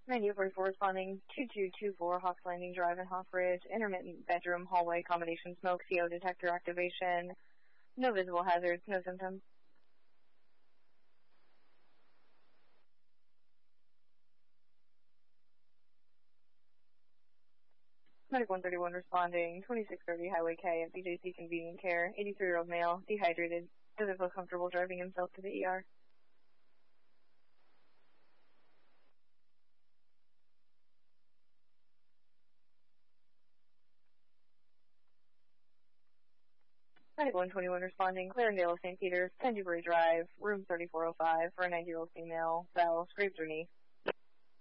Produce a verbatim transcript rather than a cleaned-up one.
ninety forty-four responding two two two four Hawks Landing Drive and Hawk Ridge. Intermittent bedroom hallway combination smoke. C O detector activation. No visible hazards. No symptoms. Medic one thirty-one responding, twenty-six thirty Highway K at B J C Convenient Care, eighty-three-year-old male, dehydrated, doesn't feel comfortable driving himself to the E R. Medic one twenty-one responding, Clarendale, Saint Peter's, ten Dewberry Drive, room thirty-four oh five, for a ninety-year-old female, bowel, scraped her knee.